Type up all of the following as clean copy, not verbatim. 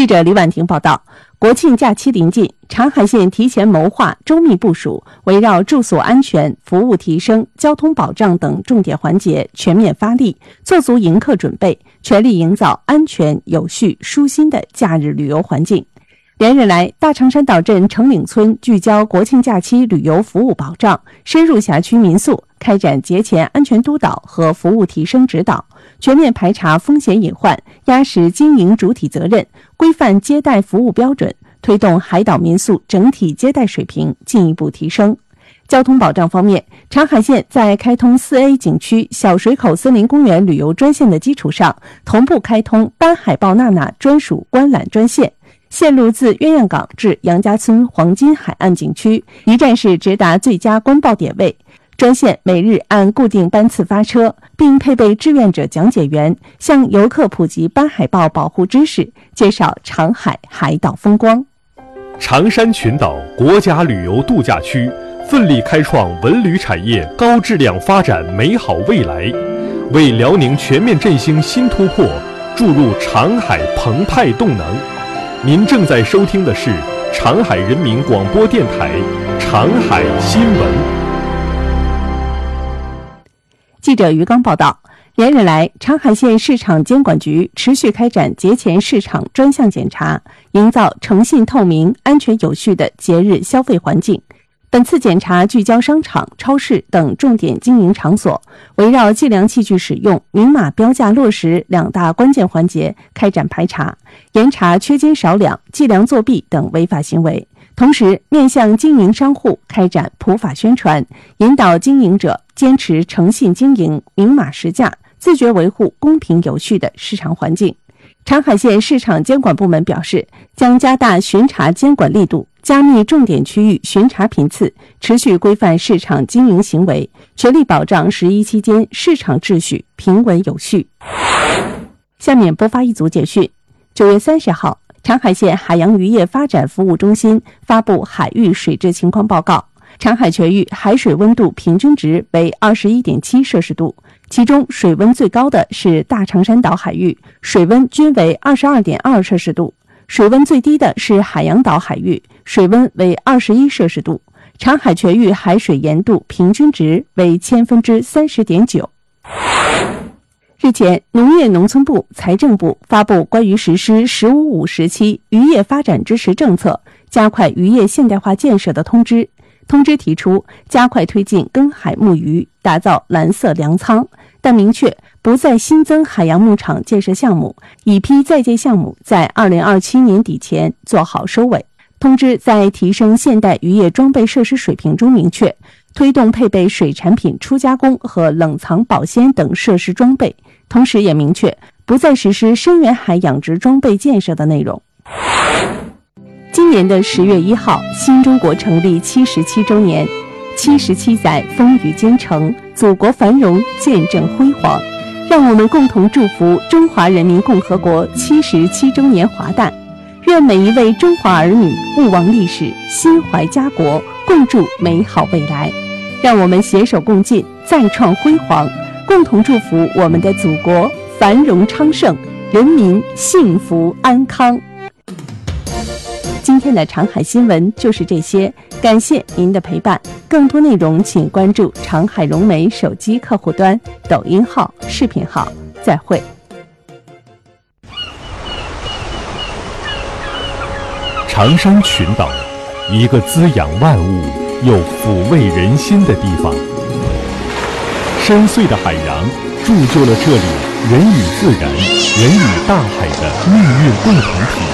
记者李婉婷报道，国庆假期临近，长海县提前谋划、周密部署，围绕住宿安全、服务提升、交通保障等重点环节全面发力，做足迎客准备，全力营造安全、有序、舒心的假日旅游环境。连日来，大长山岛镇成岭村聚焦国庆假期旅游服务保障，深入辖区民宿，开展节前安全督导和服务提升指导，全面排查风险隐患，压实经营主体责任，规范接待服务标准，推动海岛民宿整体接待水平进一步提升。交通保障方面，长海县在开通 4A 景区小水口森林公园旅游专线的基础上，同步开通斑海豹娜娜专属观览专线，线路自鸳鸯港至杨家村黄金海岸景区，一站式直达最佳观报点位。专线每日按固定班次发车，并配备志愿者讲解员，向游客普及斑海豹保护知识，介绍长海海岛风光。 长山群岛国家旅游度假区奋力开创文旅产业高质量发展美好未来，为辽宁全面振兴新突破注入长海澎湃动能。您正在收听的是长海人民广播电台长海新闻。 记者于刚报道，连日来，长海县市场监管局持续开展节前市场专项检查，营造诚信透明、安全有序的节日消费环境。本次检查聚焦商场、超市等重点经营场所，围绕计量器具使用、明码标价落实两大关键环节开展排查，严查缺斤少两、计量作弊等违法行为。同时，面向经营商户开展普法宣传，引导经营者坚持诚信经营、明码实价，自觉维护公平有序的市场环境。长海县市场监管部门表示，将加大巡查监管力度，加密重点区域巡查频次，持续规范市场经营行为，全力保障11期间市场秩序平稳有序。下面播发一组简讯。9月30号，长海县海洋渔业发展服务中心发布海域水质情况报告，长海全域海水温度平均值为 21.7 摄氏度，其中水温最高的是大长山岛海域，水温均为 22.2 摄氏度，水温最低的是海洋岛海域，水温为21摄氏度。长海全域海水盐度平均值为30%.9。日前，农业农村部、财政部发布关于实施“15-5”时期渔业发展支持政策，加快渔业现代化建设的通知。通知提出，加快推进耕海牧渔，打造蓝色粮仓，但明确不再新增海洋牧场建设项目，已批在建项目在2027年底前做好收尾。通知在提升现代渔业装备设施水平中明确，推动配备水产品初加工和冷藏保鲜等设施装备，同时也明确不再实施深远海养殖装备建设的内容。今年的10月1号，新中国成立77周年，77载风雨兼程，祖国繁荣见证辉煌。让我们共同祝福中华人民共和国77周年华诞，愿每一位中华儿女勿忘历史，心怀家国，共筑美好未来。让我们携手共进，再创辉煌，共同祝福我们的祖国繁荣昌盛，人民幸福安康。今天的长海新闻就是这些，感谢您的陪伴。更多内容请关注长海融媒手机客户端、抖音号、视频号。再会。 长山群岛，一个滋养万物又抚慰人心的地方。深邃的海洋铸就了这里人与自然、人与大海的命运共同体。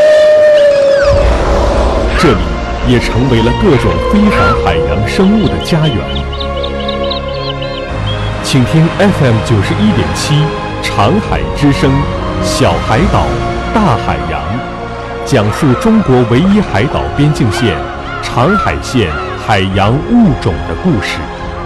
这里也成为了各种非凡海洋生物的家园。请听 FM 91.7长海之声，小海岛，大海洋，讲述中国唯一海岛边境线长海县海洋物种的故事。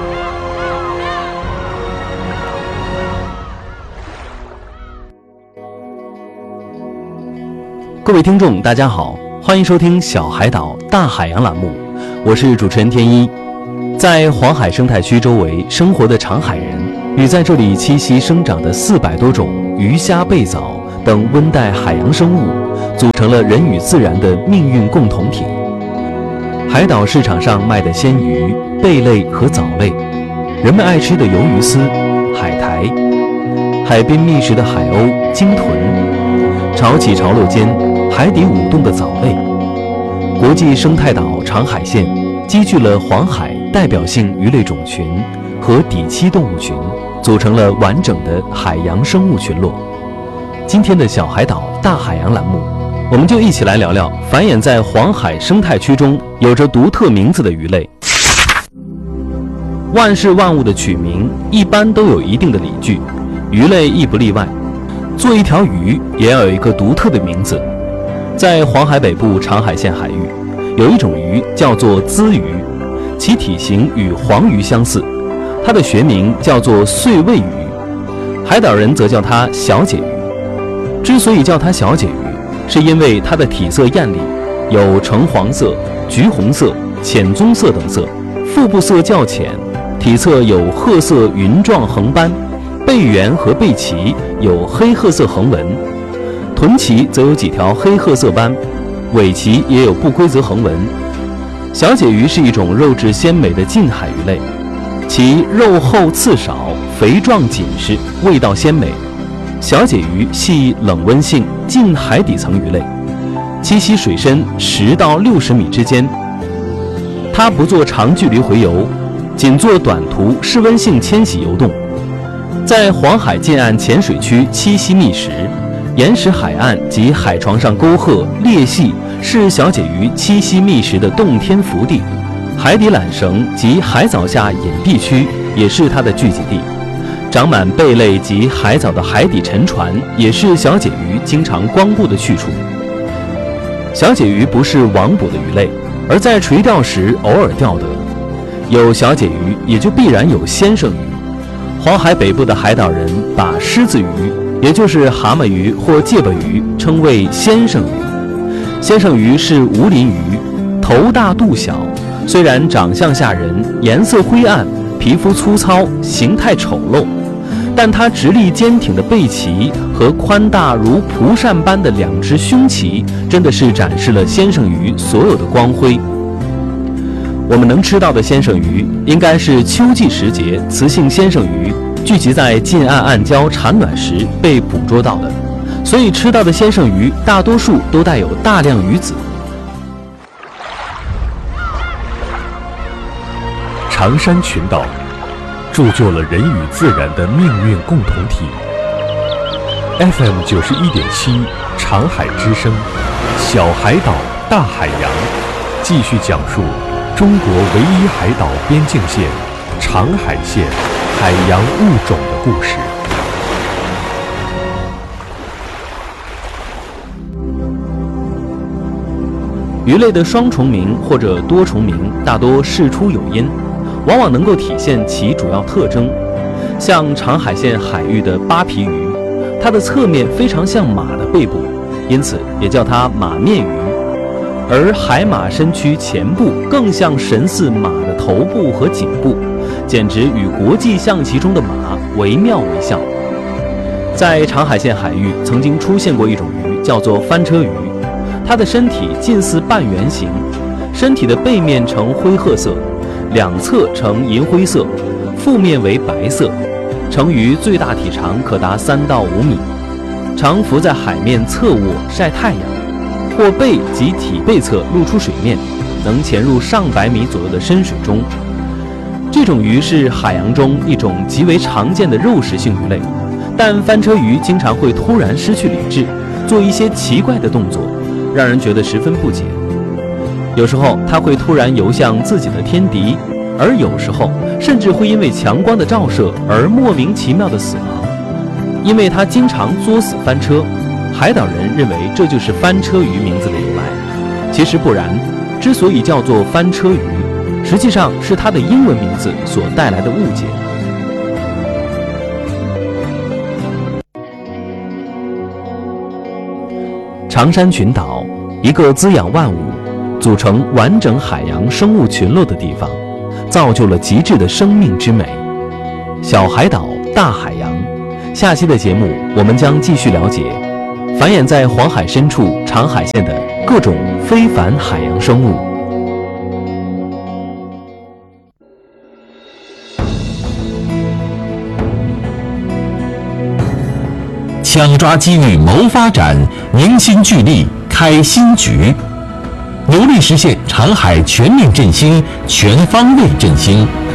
各位听众大家好，欢迎收听小海岛大海洋栏目，我是主持人天一。在黄海生态区周围生活的长海人，与在这里栖息生长的400多种鱼虾贝藻等温带海洋生物， 组成了人与自然的命运共同体。海岛市场上卖的鲜鱼、贝类和藻类，人们爱吃的鱿鱼丝、海苔，海边觅食的海鸥、鲸豚，潮起潮落间海底舞动的藻类。国际生态岛长海线积聚了黄海代表性鱼类种群和底栖动物群，组成了完整的海洋生物群落。今天的小海岛大海洋栏目，我们就一起来聊聊繁衍在黄海生态区中有着独特名字的鱼类。万事万物的取名一般都有一定的理据，鱼类亦不例外。做一条鱼也要有一个独特的名字。在黄海北部长海线海域，有一种鱼叫做鲻鱼，其体型与黄鱼相似，它的学名叫做碎胃鱼，海岛人则叫它小姐鱼。之所以叫它小姐鱼，是因为它的体色艳丽，有橙黄色、橘红色、浅棕色等色，腹部色较浅，体侧有褐色云状横斑，背缘和背鳍有黑褐色横纹，臀鳍则有几条黑褐色斑，尾鳍也有不规则横纹。小姐鱼是一种肉质鲜美的近海鱼类，其肉厚刺少，肥壮紧实，味道鲜美。小姐鱼系冷温性近海底层鱼类，栖息水深10到60米之间。它不做长距离洄游，仅做短途室温性迁徙游动，在黄海近岸浅水区栖息觅食。岩石海岸及海床上沟壑、裂隙是小姐鱼栖息觅食的洞天福地，海底缆绳及海藻下隐蔽区也是它的聚集地。长满贝类及海藻的海底沉船也是小姐鱼经常光顾的去处。小姐鱼不是网捕的鱼类，而在垂钓时偶尔钓得。有小姐鱼，也就必然有先生鱼。黄海北部的海岛人把狮子鱼，也就是蛤蟆鱼或芥末鱼，称为先生鱼。先生鱼是无鳞鱼，头大肚小，虽然长相吓人，颜色灰暗，皮肤粗糙，形态丑陋，但它直立坚挺的背鳍和宽大如蒲扇般的2只胸鳍，真的是展示了先生鱼所有的光辉。我们能吃到的先生鱼，应该是秋季时节雌性先生鱼聚集在近岸暗礁产卵时被捕捉到的，所以吃到的先生鱼大多数都带有大量鱼子。 长山群岛铸就了人与自然的命运共同体。FM 91.7长海之声，小海岛大海洋，继续讲述中国唯一海岛边境线长海线海洋物种的故事。 鱼类的双重名或者多重名大多事出有因，往往能够体现其主要特征。像长海线海域的扒皮鱼，它的侧面非常像马的背部，因此也叫它马面鱼。而海马身躯前部更像神似马的头部和颈部，简直与国际象棋中的马惟妙惟肖。在长海线海域曾经出现过一种鱼，叫做翻车鱼，它的身体近似半圆形，身体的背面呈灰褐色，两侧呈银灰色，腹面为白色。成鱼最大体长可达3到5米，常浮在海面侧卧晒太阳，或背及体背侧露出水面，能潜入上百米左右的深水中。这种鱼是海洋中一种极为常见的肉食性鱼类，但翻车鱼经常会突然失去理智，做一些奇怪的动作，让人觉得十分不解。有时候它会突然游向自己的天敌，而有时候甚至会因为强光的照射而莫名其妙的死亡。因为它经常作死翻车，海岛人认为这就是翻车鱼名字的由来。其实不然，之所以叫做翻车鱼，实际上是它的英文名字所带来的误解。长山群岛，一个滋养万物、组成完整海洋生物群落的地方，造就了极致的生命之美。小海岛大海洋，下期的节目我们将继续了解繁衍在黄海深处长海线的各种非凡海洋生物。 抢抓机遇谋发展，凝心聚力开新局，努力实现长海全面振兴、全方位振兴。